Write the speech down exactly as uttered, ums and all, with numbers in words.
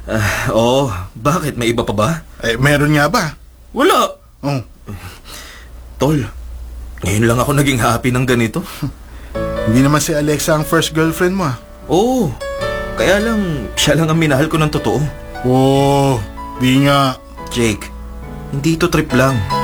Ah, oo, bakit? May iba pa ba? Eh, meron nga ba? Wala. Oh, Tol, ngayon lang ako naging happy ng ganito. hindi naman si Alexa ang first girlfriend mo ah. Oo, kaya lang siya lang ang minahal ko ng totoo. Oh, di nga. Jake, hindi to trip lang.